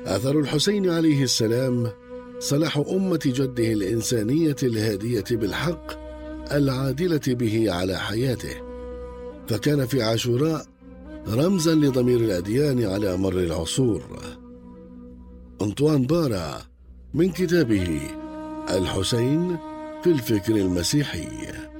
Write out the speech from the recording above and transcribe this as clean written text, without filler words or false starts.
أثر الحسين عليه السلام صلاح أمة جده الإنسانية الهادية بالحق العادلة به على حياته، فكان في عاشوراء رمزا لضمير الأديان على مر العصور. أنطوان بارا من كتابه الحسين في الفكر المسيحي.